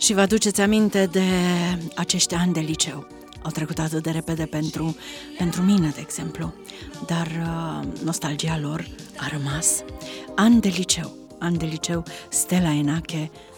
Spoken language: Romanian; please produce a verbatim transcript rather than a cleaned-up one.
Și vă aduceți aminte de acești ani de liceu. Au trecut atât de repede pentru, pentru mine, de exemplu, dar uh, nostalgia lor a rămas. Ani de liceu, ani de liceu, Stella Enache,